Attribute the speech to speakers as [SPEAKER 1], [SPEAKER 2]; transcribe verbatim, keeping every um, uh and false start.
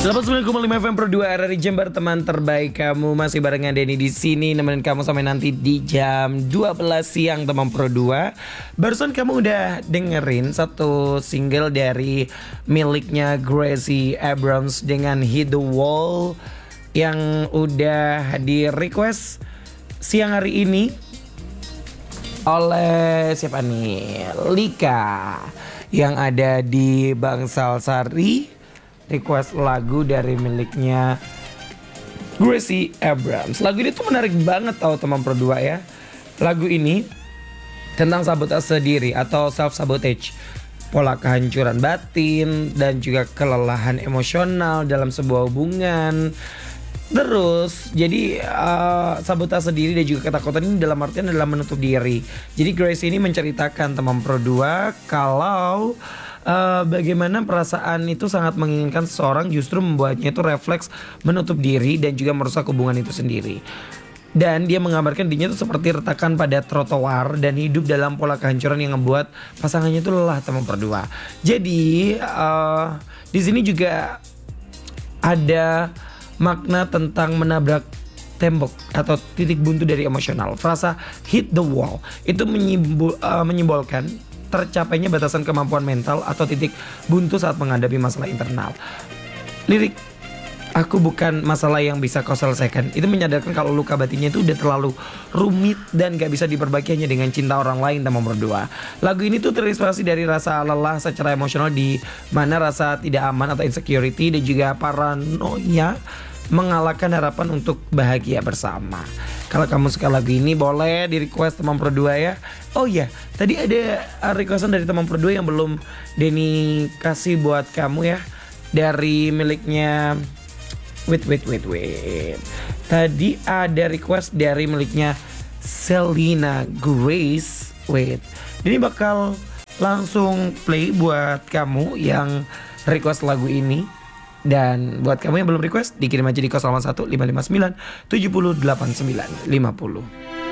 [SPEAKER 1] delapan puluh sembilan koma lima F M Pro dua R R I Jember, teman terbaik kamu. Masih barengan Denny di sini nemenin kamu sampai nanti di jam dua belas siang, teman Pro dua. Barusan kamu udah dengerin satu single dari miliknya Gracie Abrams dengan Hit the Wall yang udah di request siang hari ini oleh siapa nih? Lika yang ada di Bangsal Sari. Request lagu dari miliknya Gracie Abrams. Lagu ini tuh menarik banget tau teman Pro dua ya. Lagu ini tentang sabotase diri atau self sabotage, pola kehancuran batin dan juga kelelahan emosional dalam sebuah hubungan. Terus jadi uh, sabotase diri dan juga ketakutan ini dalam artian adalah menutup diri. Jadi Gracie ini menceritakan teman Pro dua kalau Uh, bagaimana perasaan itu sangat menginginkan seseorang justru membuatnya itu refleks menutup diri dan juga merusak hubungan itu sendiri. Dan dia menggambarkan dirinya itu seperti retakan pada trotoar dan hidup dalam pola kehancuran yang membuat pasangannya itu lelah, teman Pro dua. Jadi uh, di sini juga ada makna tentang menabrak tembok atau titik buntu dari emosional. Frasa hit the wall itu menyimbol, uh, menyimbolkan tercapainya batasan kemampuan mental atau titik buntu saat menghadapi masalah internal. Lirik "aku bukan masalah yang bisa kau selesaikan" itu menyadarkan kalau luka batinnya itu udah terlalu rumit dan gak bisa diperbaiki hanya dengan cinta orang lain, teman berdua. Lagu ini tuh terinspirasi dari rasa lelah secara emosional di mana rasa tidak aman atau insecurity dan juga paranoia mengalahkan harapan untuk bahagia bersama. Kalau kamu suka lagu ini boleh di request teman Pro dua ya. Oh iya, tadi ada requestan dari teman Pro dua yang belum Denny kasih buat kamu ya, dari miliknya Wait wait wait wait. Tadi ada request dari miliknya Selena Grace. Wait, ini bakal langsung play buat kamu yang request lagu ini. Dan buat kamu yang belum request, dikirim aja di nol satu lima lima sembilan tujuh nol delapan sembilan lima nol.